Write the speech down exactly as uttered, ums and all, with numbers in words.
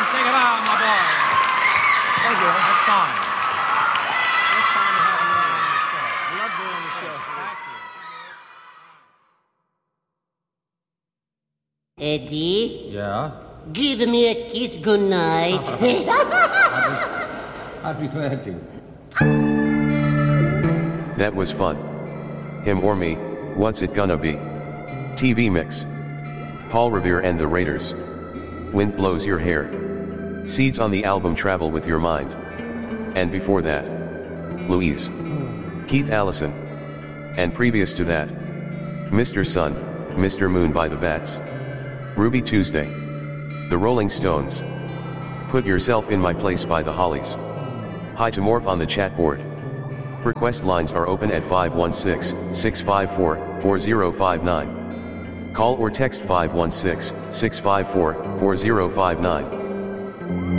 Take it out, my boy. Thank you. That's fine. It's fine to have you on the show. I love being on the show. Eddie, Yeah? give me a kiss goodnight. I'd be glad to. That was fun. Him or me, what's it gonna be? T V mix. Paul Revere and the Raiders. Wind blows your hair. Seeds on the album Travel with Your Mind. And before that, Louise. Keith Allison. And previous to that, Mister Sun, Mister Moon by the Bats. Ruby Tuesday. The Rolling Stones. Put Yourself in My Place by the Hollies. Hi to Morph on the chat board. Request lines are open at five one six, six five four, four zero five nine. Call or text five one six, six five four, four zero five nine.